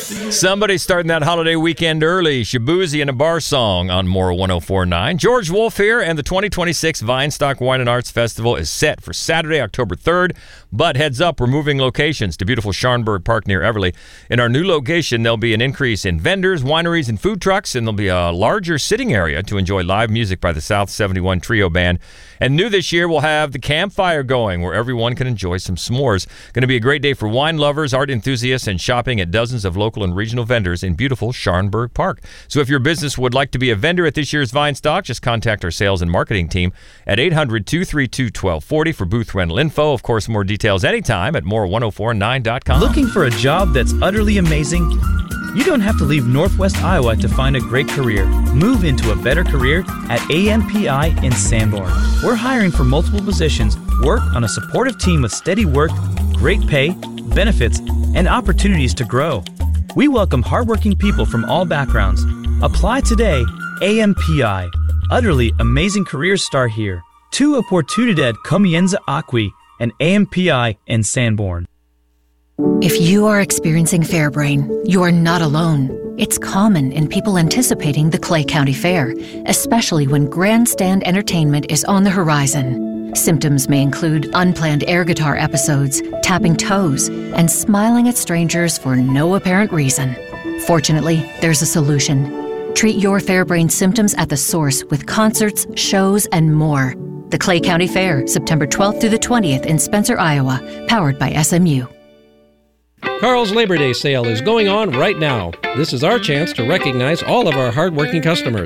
Somebody's starting that holiday weekend early. Shabuzi and a bar song on More 104.9. George Wolf here, and the 2026 Vinestock Wine and Arts Festival is set for Saturday, October 3rd. But heads up, we're moving locations to beautiful Scharenburg Park near Everly. In our new location, there'll be an increase in vendors, wineries, and food trucks, and there'll be a larger sitting area to enjoy live music by the South 71 Trio Band. And new this year, we'll have the campfire going, where everyone can enjoy some s'mores. Going to be a great day for wine lovers, art enthusiasts, and shopping at dozens of local and regional vendors in beautiful Scharenburg Park. So if your business would like to be a vendor at this year's Vinestock, just contact our sales and marketing team at 800-232-1240 for booth rental info. Of course, more details anytime at more1049.com. Looking for a job that's utterly amazing? You don't have to leave Northwest Iowa to find a great career. Move into a better career at AMPI in Sanborn. We're hiring for multiple positions, work on a supportive team with steady work, great pay, benefits, and opportunities to grow. We welcome hardworking people from all backgrounds. Apply today. AMPI. Utterly amazing careers start here. Tu oportunidad comienza aquí, and AMPI in Sanborn. If you are experiencing Fairbrain, you are not alone. It's common in people anticipating the Clay County Fair, especially when grandstand entertainment is on the horizon. Symptoms may include unplanned air guitar episodes, tapping toes, and smiling at strangers for no apparent reason. Fortunately, there's a solution. Treat your Fairbrain symptoms at the source with concerts, shows, and more. The Clay County Fair, September 12th through the 20th in Spencer, Iowa, powered by SMU. Carl's Labor Day sale is going on right now. This is our chance to recognize all of our hardworking customers.